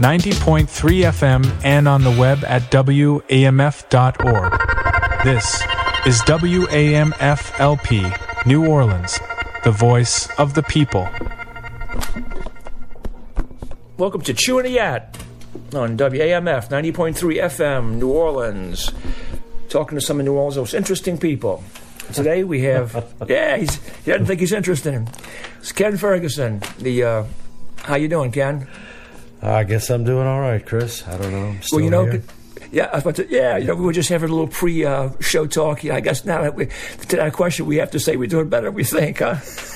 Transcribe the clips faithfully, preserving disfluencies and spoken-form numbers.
ninety point three F M and on the web at W A M F dot org. This is W A M F L P, New Orleans, the voice of the people. Welcome to Chewing a Yat on W A M F ninety point three F M, New Orleans. Talking to some of New Orleans' most interesting people. Today we have, yeah, he's, he doesn't think he's interesting. It's Ken Ferguson. The uh, how you doing, Ken? I guess I'm doing all right, Chris. I don't know. I'm still well, you know, here. yeah, I was about to, yeah, you know, we were just having a little pre-show uh, talk. Yeah, I guess now that we, to that question, we have to say we're doing better than we think, huh?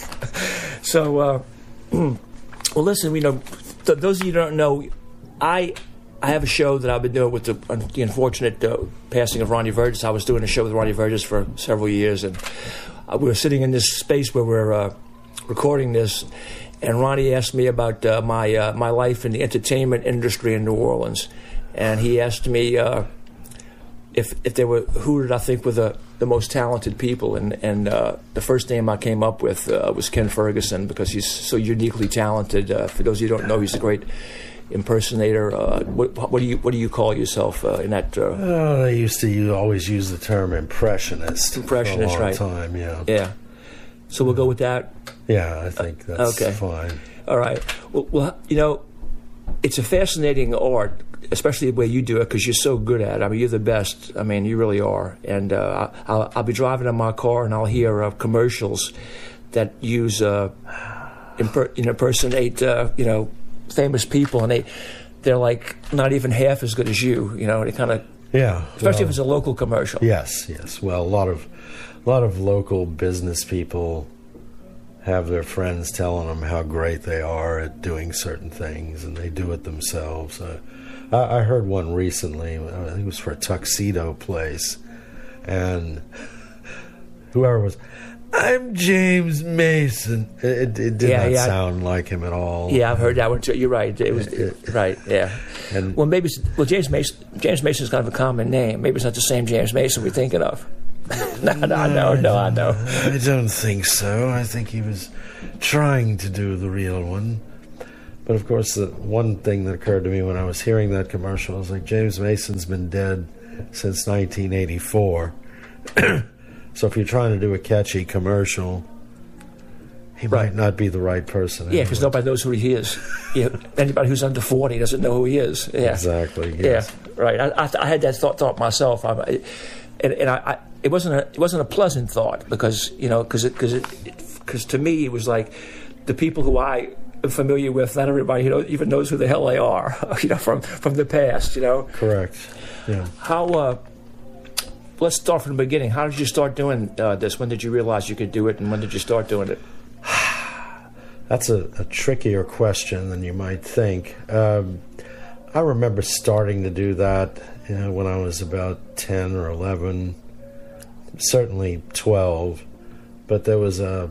so, uh, well, listen, you know, th- those of you who don't know, I. I have a show that I've been doing with the, the unfortunate uh, passing of Ronnie Burgess. I was doing a show with Ronnie Burgess for several years, and uh, we were sitting in this space where we're uh, recording this, and Ronnie asked me about uh, my uh, my life in the entertainment industry in New Orleans, and he asked me uh, if if there were who did I think were the, the most talented people, and and uh, the first name I came up with uh, was Ken Ferguson, because he's so uniquely talented. Uh, for those of you who don't know, he's a great impersonator. Uh, what, what do you what do you call yourself uh, in that? Uh, oh, they used to you always use the term impressionist. Impressionist, for a long right? Time, yeah. Yeah. So we'll go with that. Yeah, I think that's okay. fine. All right. Well, well, you know, it's a fascinating art, especially the way you do it, because you're so good at it. I mean, you're the best. I mean, you really are. And uh, I'll, I'll be driving in my car, and I'll hear uh, commercials that use uh, imper- impersonate, uh, you know. famous people, and they they're like not even half as good as you, you know. They kind of yeah, especially well, if it's a local commercial. Yes, yes. Well, a lot of a lot of local business people have their friends telling them how great they are at doing certain things, and they do it themselves. Uh, I, I heard one recently. I think it was for a tuxedo place, and whoever was. I'm James Mason. It, it did yeah, not yeah. sound like him at all. Yeah, I've heard that one too. You're right. It was It- it- right. Yeah. And Well, maybe it's, well James Mason. James Mason is kind of a common name. Maybe it's not the same James Mason we're thinking of. no, no, no, no, I know. I don't think so. I think he was trying to do the real one. But of course, the one thing that occurred to me when I was hearing that commercial, I was like, James Mason's been dead since nineteen eighty-four. So if you're trying to do a catchy commercial, he Right. might not be the right person. Yeah, because anyway. nobody knows who he is. Yeah, anybody who's under forty doesn't know who he is. Yeah. Exactly. Yes. Yeah, right. I, I, I had that thought, thought myself, I, and, and I, I, it wasn't a it wasn't a pleasant thought, because you know because because it because to me it was like the people who I am familiar with, not everybody who knows, even knows who the hell they are, you know, from from the past, you know. Correct. Yeah. How? Uh, let's start from the beginning. How did you start doing uh, this? When did you realize you could do it, and when did you start doing it? That's a, a trickier question than you might think. Um, I remember starting to do that, you know, when I was about ten or eleven, certainly twelve. But there was a,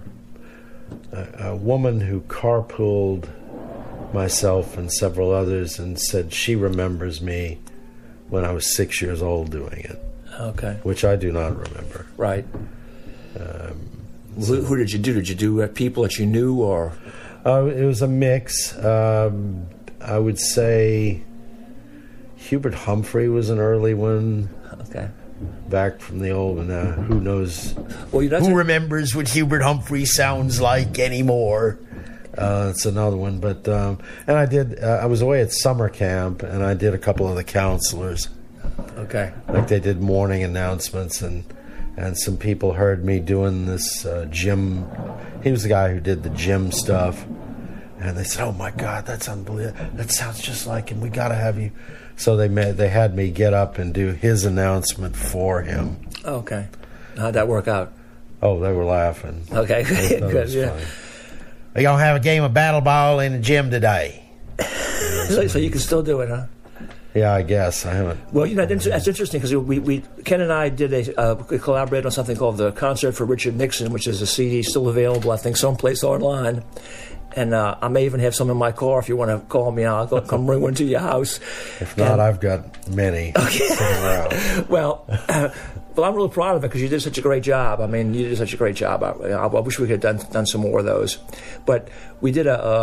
a, a woman who carpooled myself and several others and said she remembers me when I was six years old doing it. Okay. Which I do not remember. Right. Um, Who, who did you do? Did you do uh, people that you knew, or? Uh, it was a mix. Um, I would say Hubert Humphrey was an early one. Okay. Back from the old one. Uh, who knows? Well, you know, who remembers what Hubert Humphrey sounds like anymore? Uh, that's another one. But um, and I did. Uh, I was away at summer camp, and I did a couple of the counselors. Okay. Like they did morning announcements, and and some people heard me doing this uh, gym. He was the guy who did the gym stuff, and they said, "Oh my God, that's unbelievable! That sounds just like him. We got to have you." So they made, they had me get up and do his announcement for him. Okay. How'd that work out? Oh, they were laughing. Okay, They thought it good. was Yeah. funny. We're gonna have a game of battle ball in the gym today. So, so you can still do it, huh? Yeah, I guess I haven't. Well, you know, that's that's interesting, because we, we Ken and I did a uh, we collaborated on something called the Concert for Richard Nixon, which is a C D still available, I think, someplace online. And uh, I may even have some in my car if you want to call me. I'll go, come bring one to your house. If not, and, I've got many okay. sitting around. Well, uh, well, I'm really proud of it, because you did such a great job. I mean, you did such a great job. I, I wish we could have done done some more of those. But we did a. a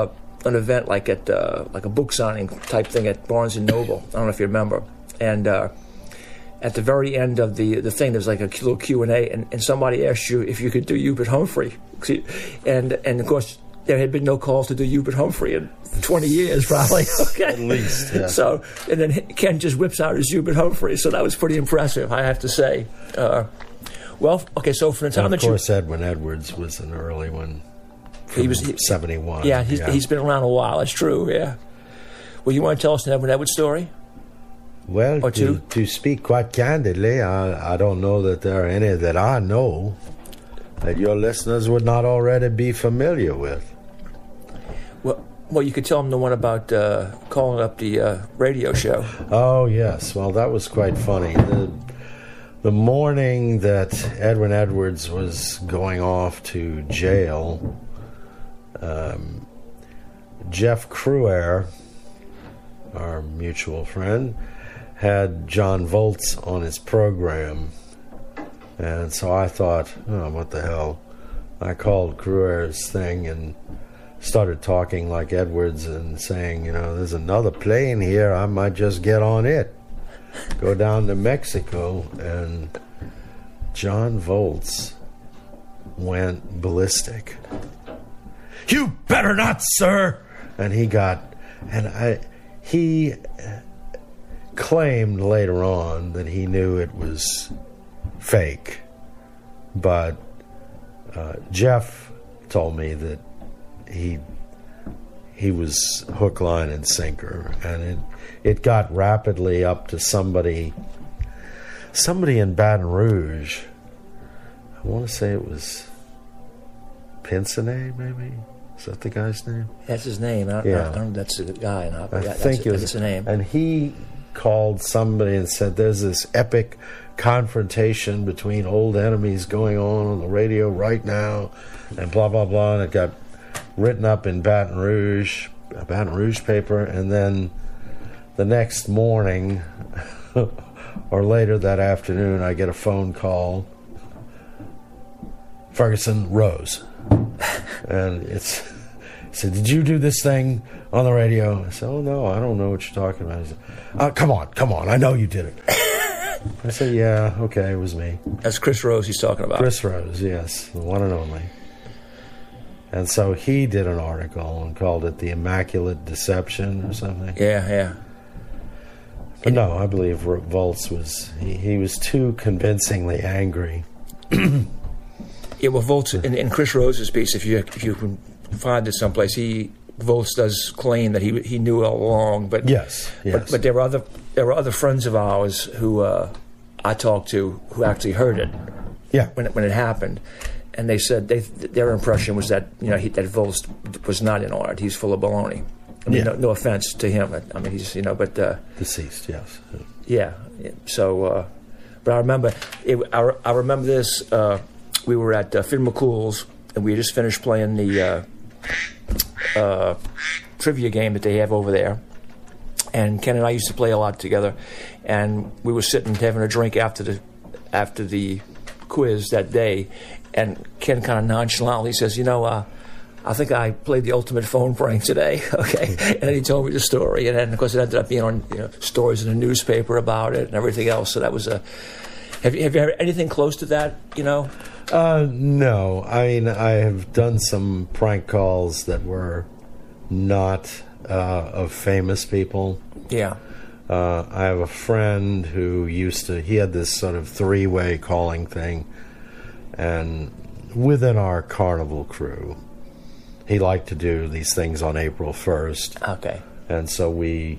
an event like at uh, like a book signing type thing at Barnes and Noble. I don't know if you remember. And uh, at the very end of the the thing, there's like a little Q and A, and, and somebody asked you if you could do Hubert Humphrey, and and of course there had been no calls to do Hubert Humphrey in twenty years, probably. Okay, at least. Yeah. So and then Ken just whips out his Hubert Humphrey, so that was pretty impressive, I have to say. Uh, well, okay, so for the time and of that course, you, Edwin Edwards was an early one. He was he, seventy-one. Yeah, he's, yeah, he's been around a while. That's true. Yeah. Well, you want to tell us an Edwin Edwards story? Well, or to, two? to speak quite candidly, I, I don't know that there are any that I know that your listeners would not already be familiar with. Well, well, you could tell them the one about uh, calling up the uh, radio show. Oh yes, well that was quite funny. The, the morning that Edwin Edwards was going off to jail, um, Jeff Cruer, our mutual friend, had John Volz on his program, and so I thought, oh, what the hell? I called Cruer's thing and started talking like Edwards and saying, you know, there's another plane here, I might just get on it, go down to Mexico. And John Volz went ballistic. You better not, sir! And he got, and I, he claimed later on that he knew it was fake, but uh, Jeff told me that he he was hook, line, and sinker, and it it got rapidly up to somebody somebody in Baton Rouge. I want to say it was Pincenez, maybe. Is that the guy's name? That's his name. I, Yeah. I, I don't know if that's the guy or not, but I that, think that's, it was that's the name. And he called somebody and said, "There's this epic confrontation between old enemies going on on the radio right now," and blah blah blah. And it got written up in Baton Rouge, a Baton Rouge paper, and then the next morning or later that afternoon, I get a phone call. Ferguson Rose, and it's. He said, "Did you do this thing on the radio?" I said, "Oh, no, I don't know what you're talking about." He said, uh, come on, come on, I know you did it. I said, "Yeah, okay, it was me." That's Chris Rose he's talking about. Chris Rose, yes, the one and only. And so he did an article and called it The Immaculate Deception or something. Yeah, yeah. But no, I believe Volz was, he, he was too convincingly angry. Yeah, well, Volz, in, in Chris Rose's piece, if you if you can find it someplace, he Volz does claim that he he knew all along, but Yes, yes. but, but there were other there were other friends of ours who uh, I talked to who actually heard it Yeah. when it, when it happened, and they said they their impression was that you know he, that Volz was not in on it. He's full of baloney. I mean, Yeah. no, no offense to him. I mean, he's you know, but uh, Deceased, yes. yeah. So, uh, but I remember it, I, I remember this. Uh, we were at uh, Finn McCool's, and we had just finished playing the uh, uh, trivia game that they have over there. And Ken and I used to play a lot together, and we were sitting having a drink after the after the quiz that day, and Ken kind of nonchalantly says, "You know, uh, I think I played the ultimate phone prank today." Okay, and then he told me the story, and then of course it ended up being on you know, stories in the newspaper about it and everything else. So that was a. Have you have you had anything close to that? You know. Uh, no, I mean, I have done some prank calls that were not uh, of famous people. Yeah. Uh, I have a friend who used to, he had this sort of three-way calling thing, and within our carnival crew, he liked to do these things on April first. Okay. And so we,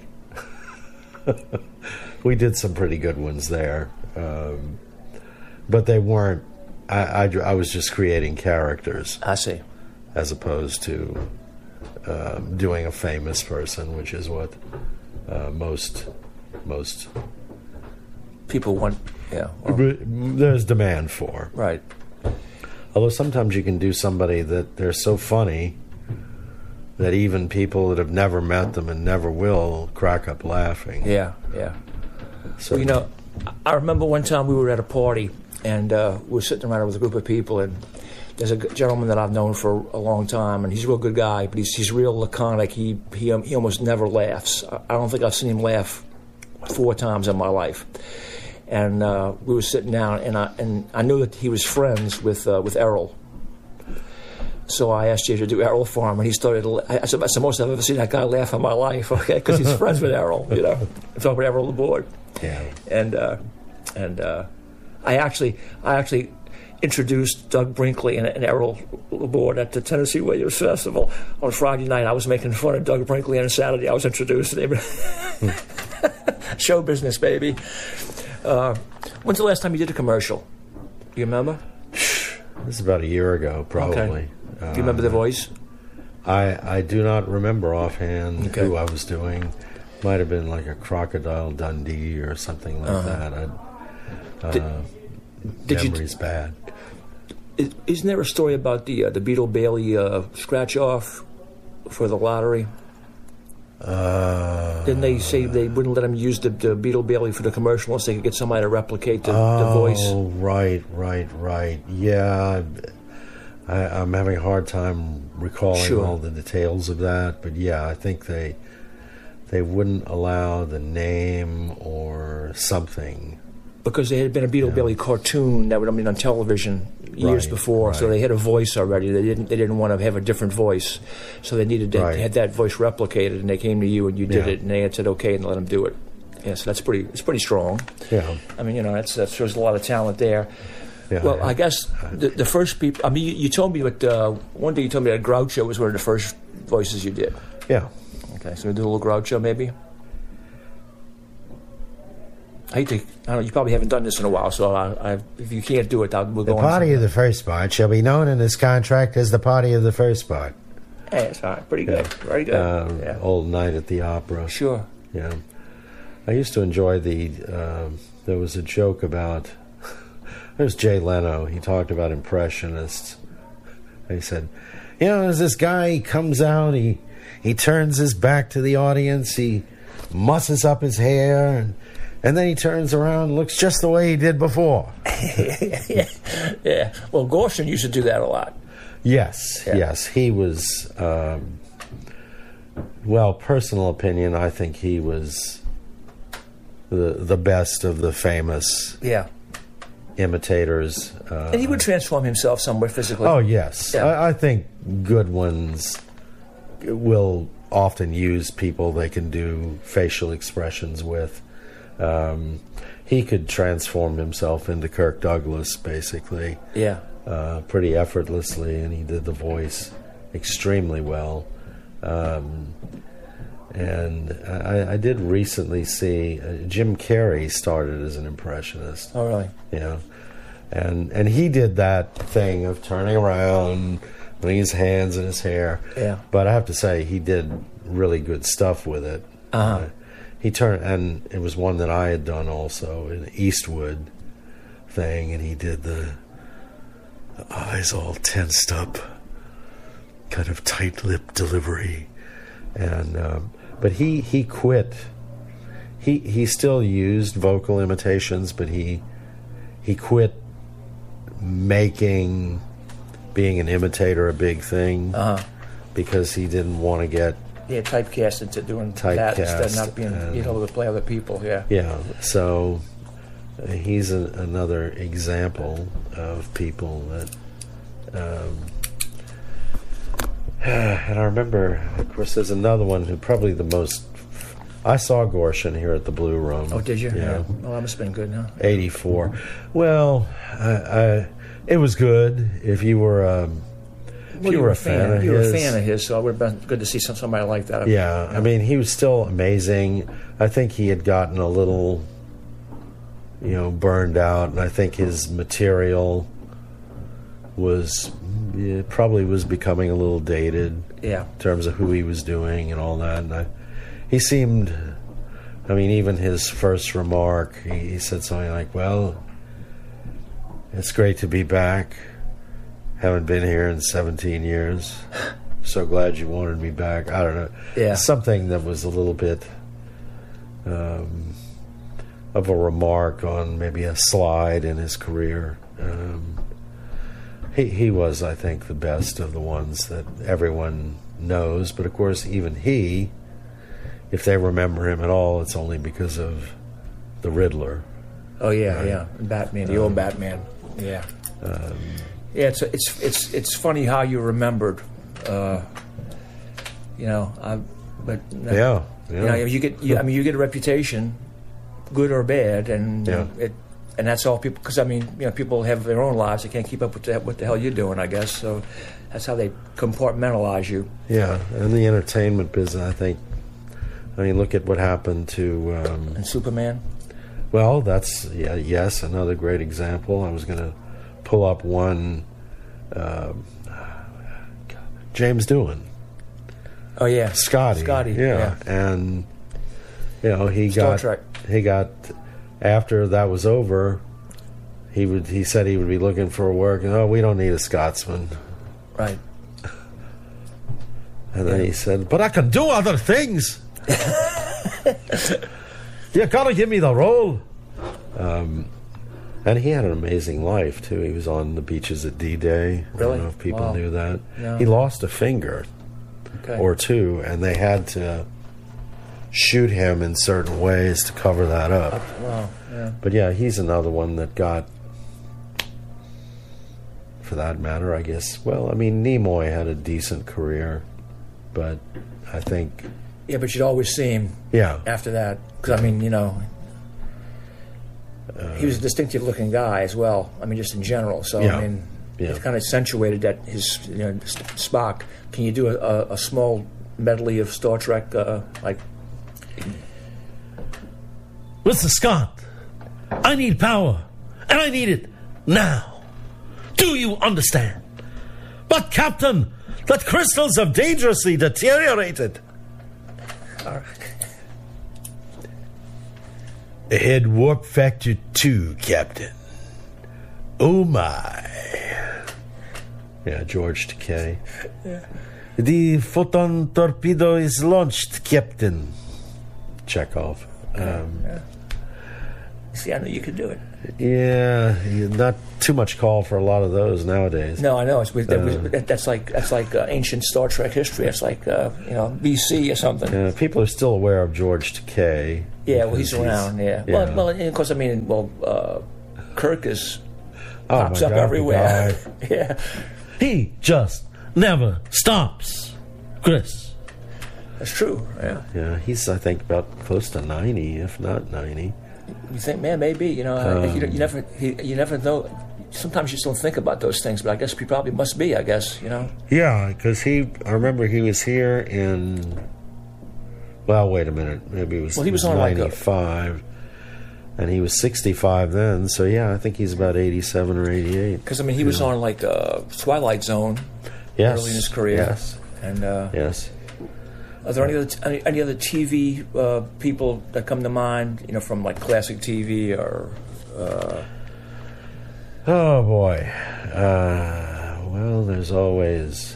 we did some pretty good ones there. Um, but they weren't, I, I, I was just creating characters. I see. As opposed to uh, doing a famous person, which is what uh, most most people want. Yeah, or, there's demand for. Right. Although sometimes you can do somebody that they're so funny that even people that have never met them and never will crack up laughing. Yeah, yeah. So well, you know, I remember one time we were at a party, and uh, we were sitting around with a group of people, and there's a gentleman that I've known for a long time, and he's a real good guy, but he's he's real laconic. He he um, he almost never laughs. I don't think I've seen him laugh four times in my life. And uh, we were sitting down, and I and I knew that he was friends with uh, with Errol. So I asked Jay to do Errol for him, and he started. I said, "That's the most I've ever seen that guy laugh in my life." Okay, because he's friends with Errol. You know, I'm talking about Errol LeBoard. Yeah. And uh, and uh, I actually I actually introduced Doug Brinkley and, and Errol LeBoard at the Tennessee Williams Festival on Friday night. I was making fun of Doug Brinkley, and on Saturday I was introducing him. Show business, baby. Uh, when's the last time you did a commercial? Do you remember? This is about a year ago, probably. Okay. Do you remember the voice? I I do not remember offhand Okay. who I was doing. Might have been like a Crocodile Dundee or something like Uh-huh. that. I, uh, Did- did you- memory's bad. Is, isn't there a story about the uh, the Beetle Bailey uh, scratch off for the lottery? Uh, Didn't they say they wouldn't let him use the, the Beetle Bailey for the commercial unless they could get somebody to replicate the, oh, the voice? right, right, right. Yeah, I, I'm having a hard time recalling Sure. all the details of that, but yeah, I think they they wouldn't allow the name or something. Because there had been a Beetle Yeah. Bailey cartoon that would have been on television years Right, before, so right. they had a voice already. They didn't they didn't want to have a different voice, so they needed to Right. had that voice replicated, and they came to you and you did Yeah. it, and they had said okay and let them do it. Yeah, so that's pretty it's pretty strong. Yeah, I mean, you know, that's, that shows a lot of talent there. yeah. Well, I guess the, the first people. I mean, you, you told me that uh, one day you told me that Groucho was one of the first voices you did. yeah. Okay, so we do a little Groucho, maybe. I hate to. I don't know. You probably haven't done this in a while, so I, I, if you can't do it, I'll, we'll The go party on. of the first part shall be known in this contract as the party of the first part. Hey, it's all right. Pretty good. Very good. Uh, yeah. Old Night at the Opera. Sure. Yeah, I used to enjoy the. Um, there was a joke about. There's Jay Leno. He talked about impressionists. He said, "You know, there's this guy. He comes out. He he turns his back to the audience. He musses up his hair, and and then he turns around and looks just the way he did before." yeah. yeah. Well, Gorson used to do that a lot. Yes, Yeah. yes, he was. Um, well, personal opinion, I think he was the the best of the famous Yeah. imitators. Uh, And he would transform himself somewhere physically. oh yes, Yeah. I, I think good ones will often use people they can do facial expressions with. Um, he could transform himself into Kirk Douglas, basically. Yeah. Uh, pretty effortlessly, and he did the voice extremely well. Um, and I, I did recently see uh, Jim Carrey started as an impressionist, Oh, really? you know, and and he did that thing of turning around, putting his hands in his hair. Yeah. But I have to say, he did really good stuff with it. Uh-huh. Uh, he turned, and it was one that I had done also, an Eastwood thing, and he did the. The eyes all tensed up, kind of tight-lipped delivery, and um, but he he quit. He he still used vocal imitations, but he he quit making being an imitator a big thing Uh-huh. because he didn't want to get Yeah, typecast into doing that instead of Typecast, not being and- you know to play other people. Yeah. yeah. So uh, he's a, another example of people that. Um, and I remember, of course, there's another one who probably the most. I saw Gorshin here at the Blue Room. Oh, did you? Yeah, Oh, that must have been good, huh? eighty-four. Well, I, I, it was good. If you were, um, if Well, you were a fan, of you his, were a fan of his, so it would have been good to see some, somebody like that. yeah, I mean, he was still amazing. I think he had gotten a little, you know, burned out, and I think his material was yeah, probably was becoming a little dated Yeah. in terms of who he was doing and all that. And I, he seemed, I mean, even his first remark, he, he said something like, "Well, it's great to be back. Haven't been here in seventeen years. So glad you wanted me back." I don't know. Yeah. Something that was a little bit um, of a remark on maybe a slide in his career. Um, he he was, I think, the best of the ones that everyone knows. But of course, even he, if they remember him at all, it's only because of the Riddler. Oh yeah, Right. yeah, Batman, the old Batman. Yeah, Um, yeah. It's it's it's it's funny how you remembered. Uh, you know, I, but yeah, you know, yeah. you get. You, I mean, you get a reputation, good or bad, and Yeah. it, and that's all people. Because I mean, you know, people have their own lives. They can't keep up with the, what the hell you're doing. I guess so. That's how they compartmentalize you. Yeah, and the entertainment business, I think. I mean, look at what happened to. Um, And Superman. well, that's yeah, yes, another great example. I was going to pull up one. Um, James Doohan, Oh yeah, Scotty, Scotty. yeah, and you know he Star got Trek. he got after that was over. He would he said he would be looking for work, and oh, we don't need a Scotsman. Right. And then he said, "But I can do other things. You gotta give me the role." Um, and he had an amazing life too. He was on the beaches at D-Day. I Really? don't know if people Wow. knew that. No. He lost a finger Okay. or two, and they had to shoot him in certain ways to cover that up. Wow. Yeah. But yeah, he's another one that got, for that matter, I guess. Well, I mean, Nimoy had a decent career, but I think, Yeah, but you'd always see him yeah, after that. Because, I mean, you know, he was a distinctive-looking guy as well. I mean, just in general. So, Yeah. I mean, Yeah. it kind of accentuated that his, you know, Spock. Can you do a, a, a small medley of Star Trek, uh, like... Mister Scott, I need power, and I need it now. Do you understand? But Captain, that crystals have dangerously deteriorated. All right. Ahead warp factor two, Captain. Oh my. Yeah, George Takei. Yeah. The photon torpedo is launched, Captain. Chekhov. Um, Yeah. See, I knew you could do it. yeah, not too much call for a lot of those nowadays. No, I know. It's with, that was, Uh, that, that's like that's like uh, ancient Star Trek history. It's like uh, you know B C or something. Uh, people are still aware of George Takei. Yeah, well, he's because around. Yeah. yeah. Well, well, and of course, I mean, well, uh, Kirk is Oh, pops my up God, the everywhere. guy. Yeah. He just never stops. Chris, That's true. Yeah. Yeah, he's, I think, about close to ninety, if not ninety. You think, man, maybe you know, Um, you, you never, he, you never know. Sometimes you just don't think about those things, but I guess he probably must be. I guess you know. Yeah, because he, I remember he was here in, well, wait a minute, maybe it was, Well, he was on like a- ninety-five, and he was sixty-five then, so yeah, I think he's about eighty-seven or eighty-eight. Because I mean, he was on like uh, Twilight Zone Yes. early in his career. Yes. And uh, Yes. are there any other t- any, any other T V uh, people that come to mind? You know, from like classic T V or. Uh, Oh, boy. Uh, well, there's always...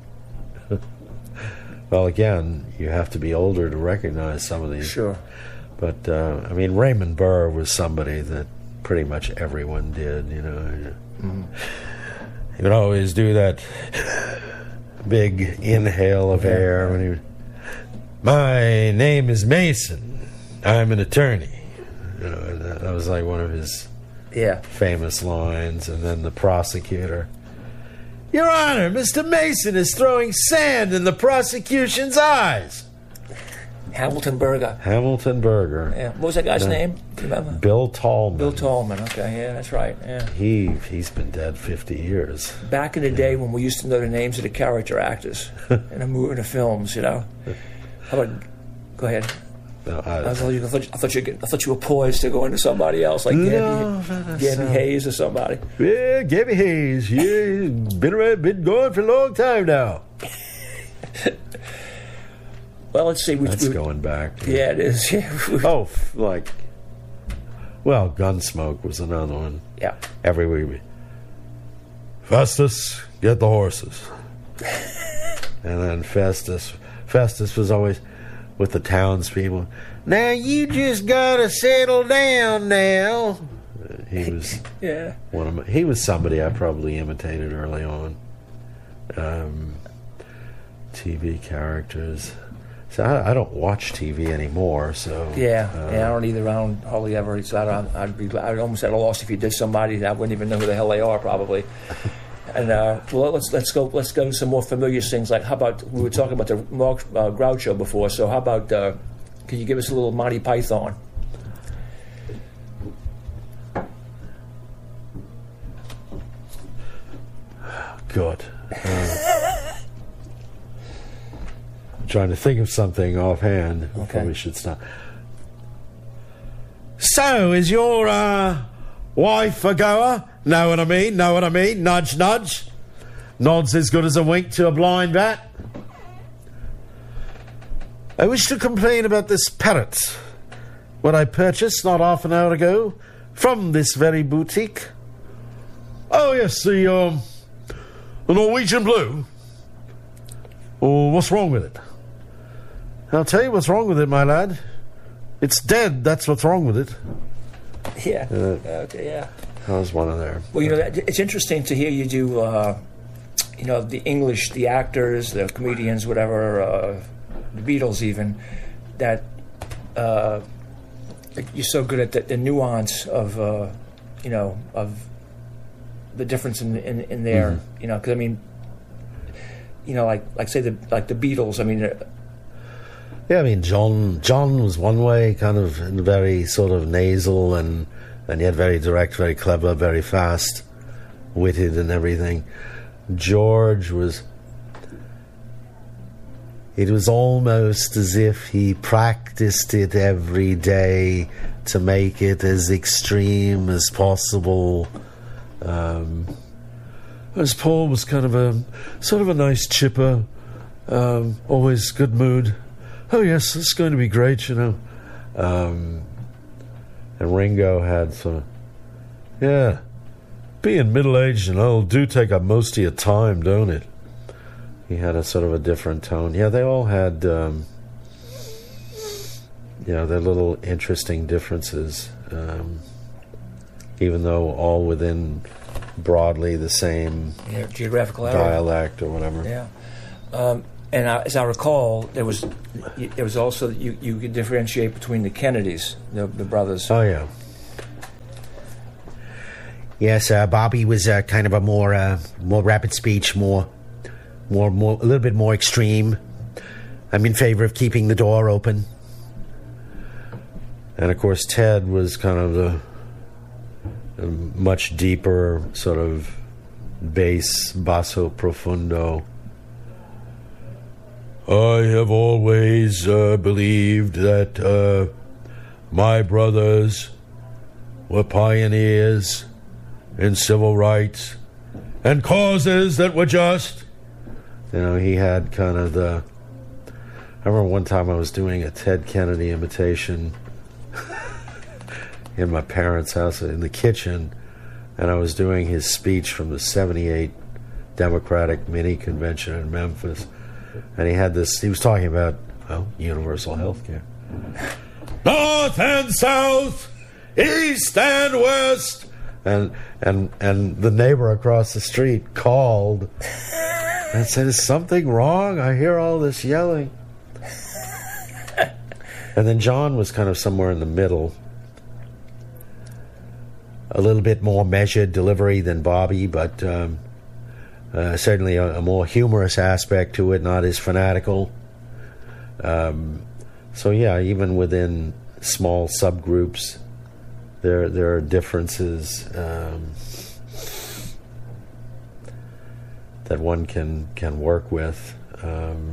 well, again, you have to be older to recognize some of these. Sure. But, uh, I mean, Raymond Burr was somebody that pretty much everyone did, you know. Mm-hmm. He would always do that big inhale of Yeah. air when he would, my name is Mason. I'm an attorney. You know, and that that was like one of his Yeah. famous lines. And then the prosecutor, Your Honor, Mister Mason is throwing sand in the prosecution's eyes. Hamilton Berger. Hamilton Berger. Yeah. What was that guy's Yeah. name? Do you remember? Bill Tallman. Bill Tallman. Okay. Yeah, that's right. Yeah. He, he's been dead fifty years. Back in the day when we used to know the names of the character actors in the movie, in the films, you know. How about? Go ahead. No, I, I thought you, I thought, I thought you, I thought you were poised to go into somebody else, like No, Gabby, that's, Gabby uh, Hayes or somebody. yeah, Gabby Hayes. Yeah, been around, been going for a long time now. Well, let's see. We, That's we, going back. yeah, it is. Yeah. Oh, f- like, well, Gunsmoke was another one. Yeah. Every week. Festus, get the horses. And then Festus, Festus was always with the townspeople. Now you just gotta settle down now. he was Yeah. one of my, he was somebody I probably imitated early on. Um, T V characters. So I, I don't watch T V anymore. So Yeah, uh, yeah, I don't either. I don't hardly ever. So I don't, I'd be, I'd almost at a loss if you did somebody that I wouldn't even know who the hell they are, probably. And uh, well, let's let's go let's go to some more familiar things. Like how about we were talking about the Mark uh, Groucho before? So how about uh, can you give us a little Monty Python? God. Uh, I'm trying to think of something offhand. I Okay. Probably should stop. So, is your uh, wife a goer? Know what I mean? Know what I mean? Nudge, nudge. Nods as good as a wink to a blind bat. I wish to complain about this parrot. What I purchased not half an hour ago from this very boutique. Oh, yes, the, um... The Norwegian Blue? Oh, what's wrong with it? I'll tell you what's wrong with it, my lad. It's dead, that's what's wrong with it. Yeah. Uh, Okay. Yeah. That was one of their... Well, you know, that, it's interesting to hear you do. Uh, you know, the English, the actors, the comedians, whatever, uh, the Beatles, even that. Uh, you're so good at the, the nuance of, uh, you know, of the difference in in, in there. Mm-hmm. You know, because I mean, you know, like like say the like the Beatles. I mean, uh, Yeah, I mean, John John was one way, kind of very sort of nasal and, and yet very direct, very clever, very fast, witted and everything. George was... It was almost as if he practiced it every day to make it as extreme as possible. Um, whereas Paul was kind of a sort of a nice chipper, um, always good mood. Oh yes, it's going to be great, you know. Um, and Ringo had sort of, yeah, being middle-aged and old do take up most of your time, don't it? He had a sort of a different tone. Yeah, they all had, um, you know, their little interesting differences, um, even though all within broadly the same you know, geographical area. dialect or whatever. Yeah. Um, and I, as I recall, there was there was also you you could differentiate between the Kennedys, the, the brothers. Oh yeah. Yes, uh, Bobby was uh, kind of a more uh, more rapid speech, more, more, more, a little bit more extreme. I'm in favor of keeping the door open. And of course, Ted was kind of the, the much deeper sort of bass, basso profundo. I have always uh, believed that uh, my brothers were pioneers in civil rights and causes that were just. You know, he had kind of the... I remember one time I was doing a Ted Kennedy imitation in my parents' house in the kitchen, and I was doing his speech from the seventy-eight Democratic Mini Convention in Memphis, and he had this, he was talking about, well, universal health care. North and South, East and West, and and and the neighbor across the street called and said, "Is something wrong? I hear all this yelling." And then John was kind of somewhere in the middle, a little bit more measured delivery than Bobby, but um, uh, certainly a, a more humorous aspect to it, not as fanatical. Um, so yeah, even within small subgroups, there there are differences um, that one can can work with. Um,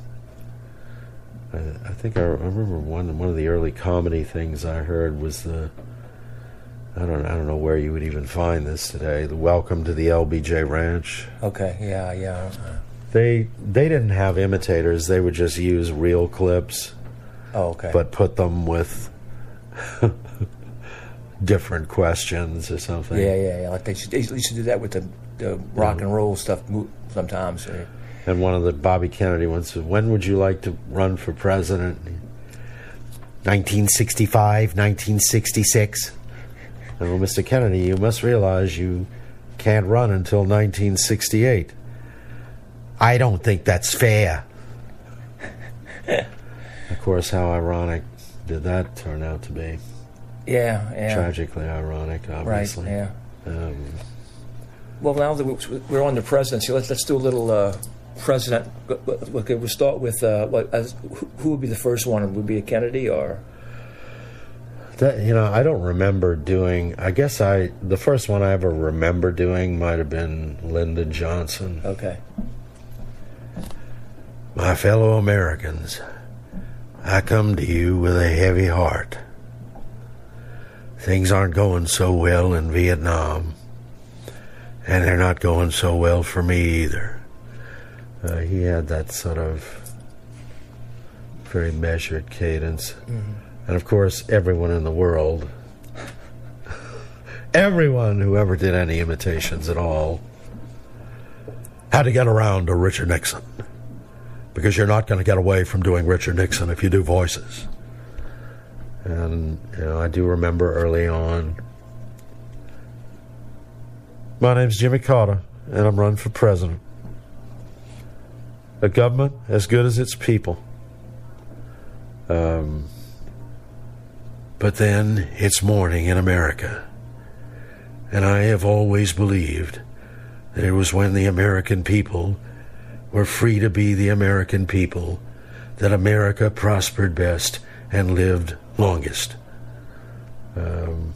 I, I think I, I remember one one of the early comedy things I heard was the I don't I don't know where you would even find this today. The Welcome to the L B J Ranch. Okay, yeah, yeah. They they didn't have imitators. They would just use real clips, Oh, okay. but put them with different questions or something. yeah, yeah, yeah. Like they used, they used to do that with the, the rock and roll stuff mo- sometimes. Uh, And one of the Bobby Kennedy ones said, "When would you like to run for president?" nineteen sixty-five, nineteen sixty-six. And well, Mister Kennedy, you must realize you can't run until nineteen sixty-eight. I don't think that's fair. Of course, how ironic did that turn out to be? Yeah, yeah. Tragically ironic, obviously. Right, yeah. Um, Well, now that we're on the presidency, let's let's do a little uh, president. Okay, we'll start with uh, what, as, who would be the first one? Would it be a Kennedy or? that, you know, I don't remember doing. I guess I the first one I ever remember doing might have been Lyndon Johnson. Okay. My fellow Americans, I come to you with a heavy heart. Things aren't going so well in Vietnam, and they're not going so well for me either. Uh, he had that sort of very measured cadence. Mm-hmm. And of course, everyone in the world, everyone who ever did any imitations at all, had to get around to Richard Nixon. Because you're not going to get away from doing Richard Nixon if you do voices. And, you know, I do remember early on, my name's Jimmy Carter, and I'm running for president. A government as good as its people. Um, but then it's morning in America. And I have always believed that it was when the American people were free to be the American people that America prospered best and lived longest. Um,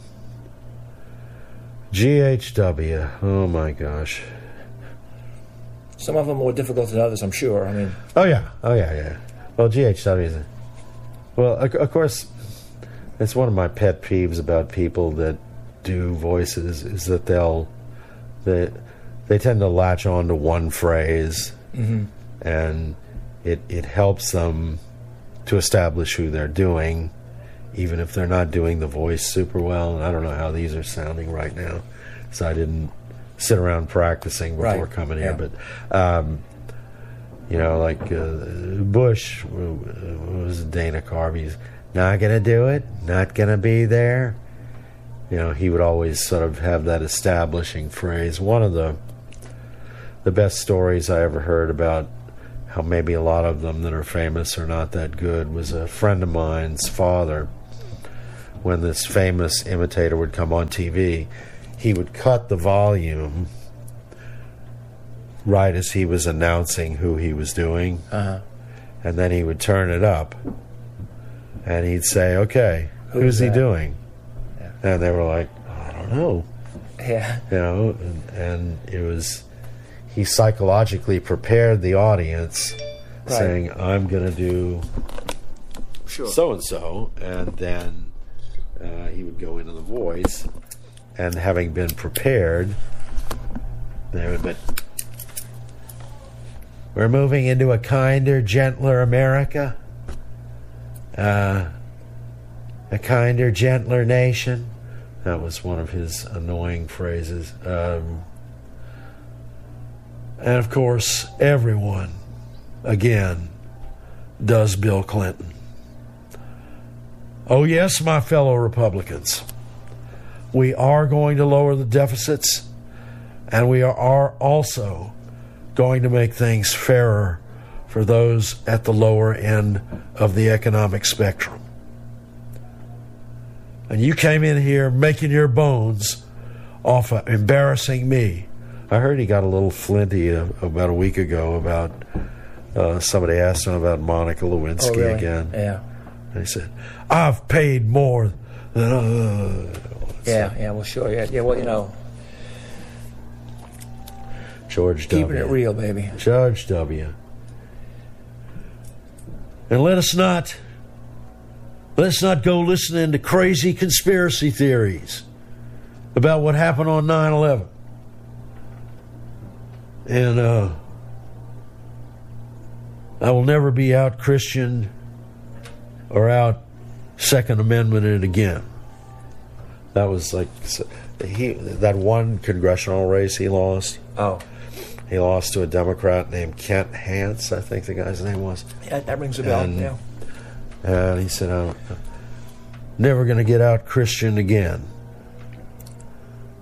G H W, oh my gosh. Some of them more difficult than others, I'm sure. I mean, oh yeah, oh yeah, yeah. Well, G H W is, a, well, of, of course, it's one of my pet peeves about people that do voices is that they'll, they, they tend to latch on to one phrase. Mm-hmm. And it it helps them to establish who they're doing, even if they're not doing the voice super well. And I don't know how these are sounding right now, so I didn't sit around practicing before right. coming yeah. here. But um, you know, like uh, Bush was Dana Carvey's not gonna do it, not gonna be there. You know, he would always sort of have that establishing phrase. One of the The best stories I ever heard about how maybe a lot of them that are famous are not that good was a friend of mine's father. When this famous imitator would come on T V, he would cut the volume right as he was announcing who he was doing. Uh-huh. And then he would turn it up and he'd say, okay, who's, who's he doing? Yeah. And they were like, I don't know. Yeah. You know, and, and it was... He psychologically prepared the audience, right. saying, I'm going to do sure. so-and-so, and then uh, he would go into the voice, and having been prepared, they would, but we're moving into a kinder, gentler America, uh, a kinder, gentler nation. That was one of his annoying phrases. Um... And, of course, everyone, again, does Bill Clinton. Oh, yes, my fellow Republicans, we are going to lower the deficits, and we are also going to make things fairer for those at the lower end of the economic spectrum. And you came in here making your bones off of embarrassing me. I heard he got a little flinty uh, about a week ago about uh, somebody asked him about Monica Lewinsky oh, really? again. Yeah. And he said, I've paid more than... Uh, yeah, yeah, well, sure. Yeah, yeah, well, you know... George W. Keeping it real, baby. George W. And let us not... Let's not go listening to crazy conspiracy theories about what happened on nine eleven. And uh, I will never be out Christian or out Second Amendment it again. That was like he that one congressional race he lost. Oh, he lost to a Democrat named Kent Hance, I think the guy's name was. Yeah, that rings a bell. And, yeah. And he said, "I'm never going to get out Christian again."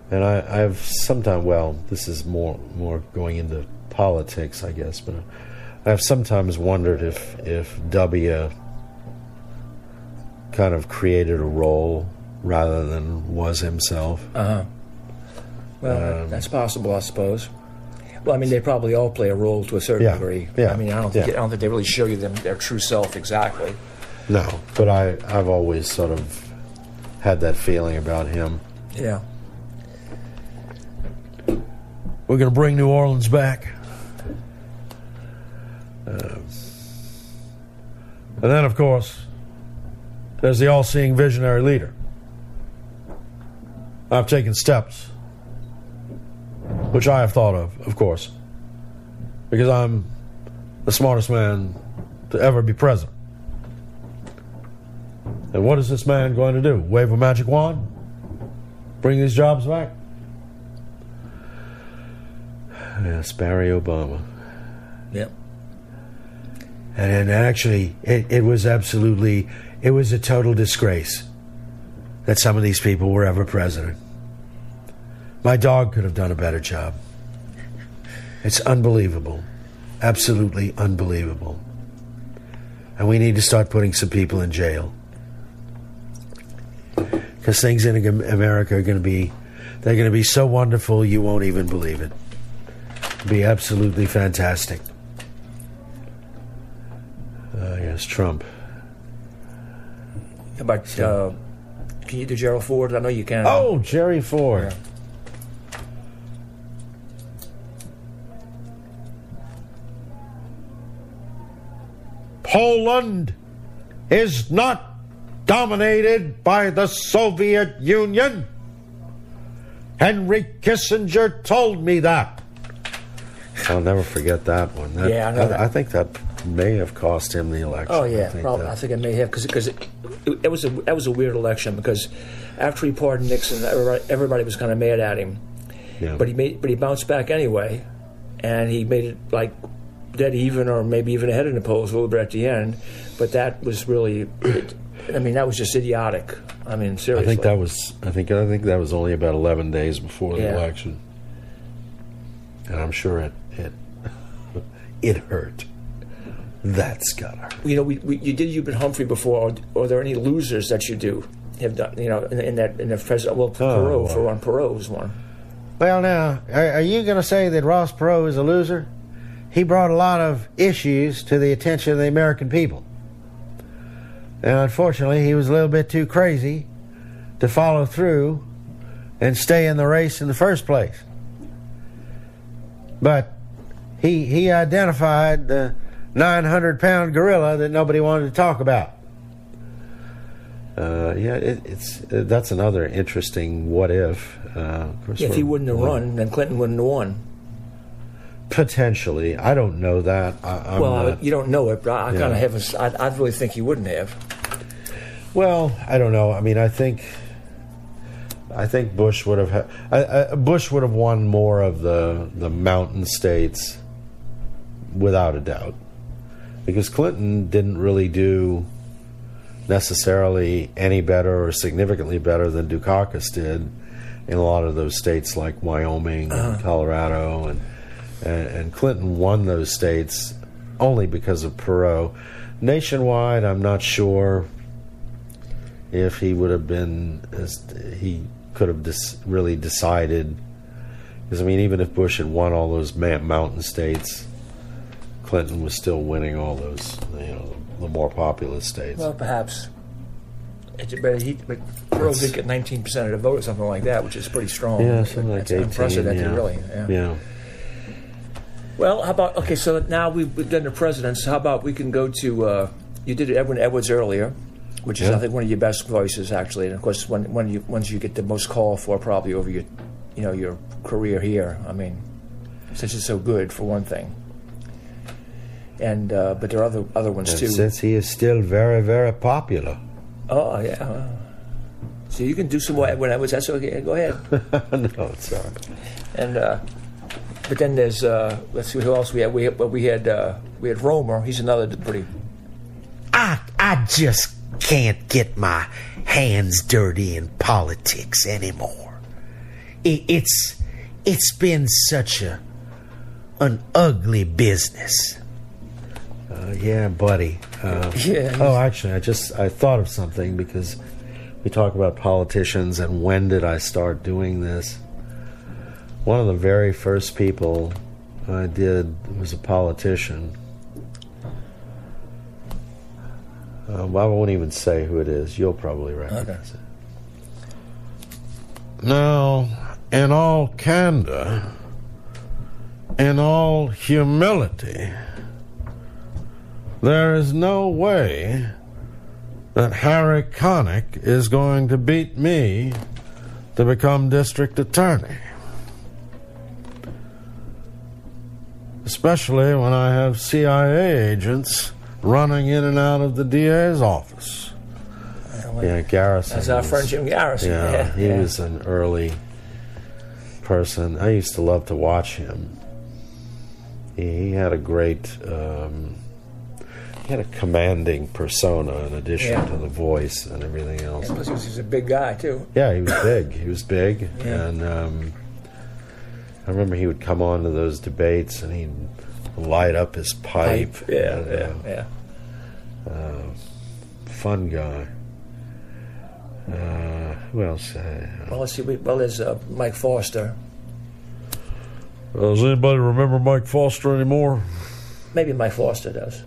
And I, I've sometimes, well, this is more more going into politics, I guess, but I've sometimes wondered if if W kind of created a role rather than was himself. Uh huh. Well, um, that's possible, I suppose. Well, I mean, they probably all play a role to a certain yeah, degree. Yeah, I mean, I don't think yeah. I don't think they really show you them their true self exactly. No, but I I've always sort of had that feeling about him. Yeah. We're going to bring New Orleans back. Uh, and then, of course, there's the all-seeing visionary leader. I've taken steps, which I have thought of, of course, because I'm the smartest man to ever be president. And what is this man going to do? Wave a magic wand? Bring these jobs back? Yes, Barry Obama. Yep. And, and actually, it, it was absolutely, it was a total disgrace that some of these people were ever president. My dog could have done a better job. It's unbelievable. Absolutely unbelievable. And we need to start putting some people in jail. Because things in America are going to be, they're going to be so wonderful you won't even believe it. It'll be absolutely fantastic. Uh, yes, Trump. How about, uh, can you do Gerald Ford? I know you can. Oh, Jerry Ford. Yeah. Poland is not dominated by the Soviet Union. Henry Kissinger told me that. I'll never forget that one. That, Yeah, I know I, that. I think that may have cost him the election. Oh yeah, I think, probably. that- I think it may have because because it, it, it was a that was a weird election because after he pardoned Nixon, everybody, everybody was kind of mad at him, yeah. but he made but he bounced back anyway, and he made it like dead even or maybe even ahead in the polls a little bit at the end, but that was really, it, I mean, that was just idiotic. I mean, I seriously. think that was. I think. I think that was only about eleven days before the Yeah. election, and I'm sure it it it hurt. That's gotta hurt. You know, we, we you did Hubert Humphrey before. Or are there any losers that you do have done? You know, in, in that in the president. Well, Perot wow. for one. Perot was one. Well, now, are, are you going to say that Ross Perot is a loser? He brought a lot of issues to the attention of the American people. And unfortunately, he was a little bit too crazy to follow through and stay in the race in the first place. But he he identified the nine hundred pound gorilla that nobody wanted to talk about. Uh, yeah, it, it's uh, that's another interesting what if. Uh, of course If he we're- wouldn't have we're- run, then Clinton wouldn't have won. Potentially, I don't know that. I, I'm Well, not, you don't know it, but I, I Yeah. kind of have. A, I, I really think he wouldn't have. Well, I don't know. I mean, I think, I think Bush would have. Ha- I, I, Bush would have won more of the the mountain states, without a doubt, because Clinton didn't really do necessarily any better or significantly better than Dukakis did in a lot of those states like Wyoming Uh-huh. and Colorado, and, and and Clinton won those states only because of Perot. Nationwide, I'm not sure if he would have been, as he could have dis- really decided. Because, I mean, even if Bush had won all those ma- mountain states, Clinton was still winning all those, you know, the more populous states. Well, perhaps. It's, but he, but Perot did get nineteen percent of the vote or something like that, which is pretty strong. yeah, something like That's eighteen. unprecedented, yeah. really. Yeah. yeah. Well, how about okay? So now we've, we've done the presidents. How about we can go to? Uh, you did Edwin Edwards earlier, which is Yeah. I think one of your best voices actually, and of course one one you ones you get the most call for probably over your, you know, your career here. I mean, since it's so good for one thing. And uh, but there are other other ones And too. since he is still very, very popular. Oh yeah. So you can do some more Edwin Edwards. That's okay. Go ahead. No, it's not. And uh, but then there's uh, let's see who else we had. We had, well, we had uh, we had Romer. He's another pretty. I I just can't get my hands dirty in politics anymore. it, it's it's been such a an ugly business. Uh, yeah, buddy. Uh, Yeah. Oh, actually, I just I thought of something because we talk about politicians and when did I start doing this. One of the very first people I did was a politician. Um, I won't even say who it is. You'll probably recognize Okay. it. Now, in all candor, in all humility, there is no way that Harry Connick is going to beat me to become district attorney. Especially when I have C I A agents running in and out of the D A's office. Yeah, Garrison. That's our was- friend Jim Garrison. Yeah, Yeah, he yeah. was an early person. I used to love to watch him. He, he had a great, um, he had a commanding persona in addition Yeah. to the voice and everything else. And plus, he was, he was a big guy too. Yeah, he was big. He was big, Yeah. and um, I remember he would come on to those debates and he'd light up his pipe. Pipe. Yeah, and, yeah, uh, yeah. Fun guy. Uh, who else? Uh, Well, let's see. we- Well, there's uh, Mike Foster. does anybody remember Mike Foster anymore? Maybe Mike Foster does.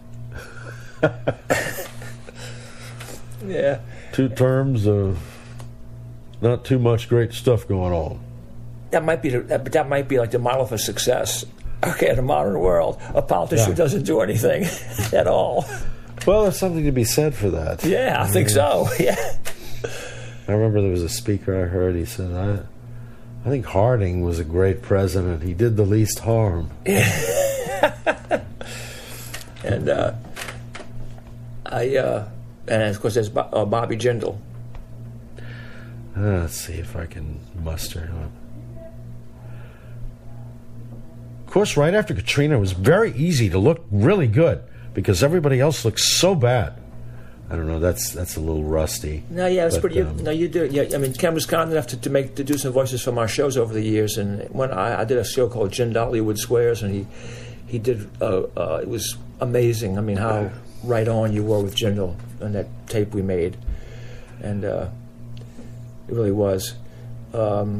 Yeah. Two terms of not too much great stuff going on. That might be the, that, but that might be like the model for success. Okay, in the modern world, a politician Yeah. who doesn't do anything at all. Well, there's something to be said for that. Yeah, I think so. Yeah. I remember there was a speaker I heard, he said, I, I think Harding was a great president. He did the least harm. And uh, I, uh, and of course, there's Bo- uh, Bobby Jindal. Uh, let's see if I can muster him up. Of course, right after Katrina, it was very easy to look really good because everybody else looked so bad. I don't know. That's that's a little rusty. No, yeah, it's But, pretty. You, um, no, you do. Yeah, I mean, Ken was kind enough to, to make to do some voices from our shows over the years, and when I, I did a show called Jim Dollywood Squares, and he he did. Uh, uh, it was amazing. I mean, how right on you were with Jindal on that tape we made, and uh, it really was. Um,